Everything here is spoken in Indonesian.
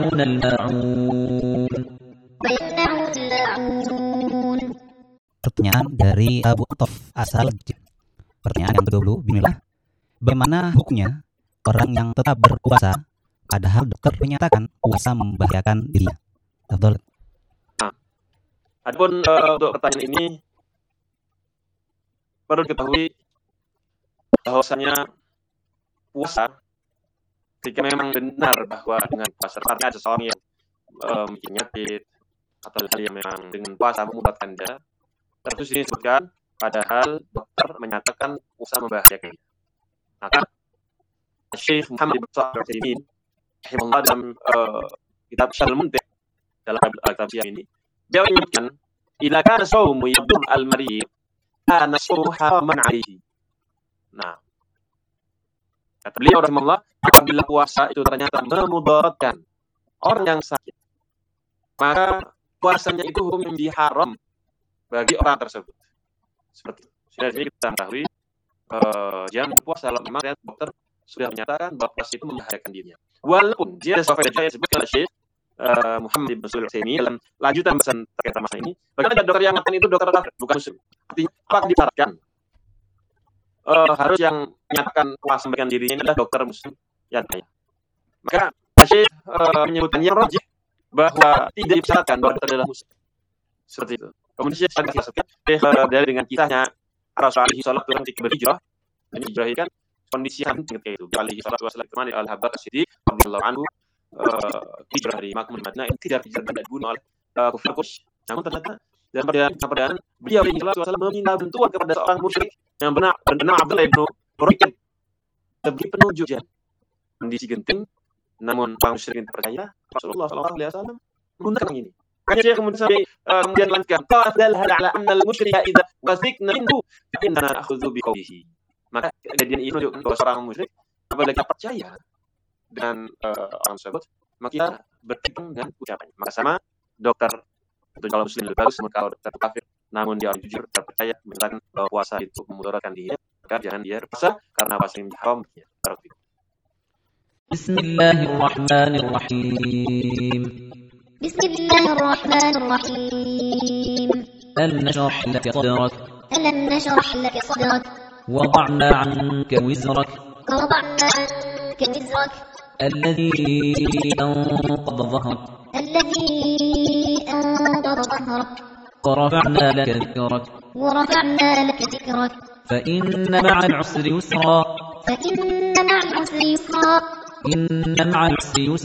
الماعون. Pertanyaan dari Abu Tof asal Jin. Pertanyaan yang ke-20, Bismillah. Bagaimana hukumnya orang yang tetap berpuasa padahal dokter menyatakan puasa membahayakan dirinya? Tafadhol. Adapun untuk pertanyaan ini perlu diketahui bahwasanya puasa jika memang benar bahwa dengan puasa artinya ada seseorang yang memiliki penyakit atau hal yang memang dengan puasa memudaratkan dia, terus ini disebutkan padahal dokter menyatakan puasa membahayakan. Maka Syekh Muhammad bin Shalih Al-Utsaimin rahimahullah dalam kitab Syarhul Mumti' dalam kitab ini dia menyebutkan ila kana shaumu yadur al-marid kana shaumu haraman alaihi. Nah, kata beliau rahimahullah, apabila puasa itu ternyata memudaratkan orang yang sakit, maka puasanya itu hukum menjadi haram bagi orang tersebut. Seperti itu. Sudah kita ketahui jangan berpuasa kalau memang dokter sudah menyatakan bahwa puasa itu membahayakan dirinya. Walaupun dia ada soal yang disebutkan oleh Syekh Muhammad bin Shalih Al-Utsaimin dalam lanjutan bahasan terkait masalah ini, bagaimana dokter yang mengatakan itu dokter kafir, bukan muslim. Artinya apa disyaratkan? Harus yang menyatakan puasa membahayakan dirinya adalah dokter muslim yang kaya. Maka Syekh menyebutkan yang rajih bahwa tidak disyaratkan bahwa dokter adalah muslim. Seperti itu. Kemudian Syekh sangat jelaskan dari dengan kisahnya Rasulullah sallallahu alaihi wasallam ketika berhijrah. Dan hijrah ini kan kondisi yang penting ketika itu. Alaihi salatu wasallam kemana Al-Habbar As-Siddiq radhiyallahu anhu hijrah dari Makkah menuju Madinah, kejar-kejar dan dibunuh oleh kufar Quraisy. Namun ternyata dalam perjalanan beliau alaihi salatu wasallam meminta bantuan kepada seorang musyrik yang bernama Abdullah bin Uraiqah sebagai penunjuk jalan. Kondisi genting, namun orang musyrik tidak percaya. Rasulullah sallallahu alaihi wasallam menggunakan ini. Makanya dia kemudian lanjutkan, "Qadal hal ala anna al-musyrika idza wasikna minhu fa inna na'khudhu bi qawlihi." Maka kejadian ini menunjukkan bahwa seorang musyrik apabila kita percaya dengan orang tersebut, maka kita berpegang dengan ucapannya. Maka sama dokter itu kalau muslim lebih bagus, kalau dokter kafir namun dia jujur terpercaya mengatakan bahwa puasa itu memudaratkan dia, maka jangan dia berpuasa karena puasa ini haram. Bismillahirrahmanirrahim. Bismillahirrahmanirrahim. Alam nashrah laka sadrak. Alam nashrah laka sadrak. Wada'na 'anka wizrak. Wada'na 'anka wizrak. Alladhi anqadha dhahrak. Alladhi anqadha dhahrak. ورفعنا لك ذكرك. ورفعنا لك ذكرك. فإن مع العسر يسرا. فإن مع العسر يسرا. إن مع العسر يسرا.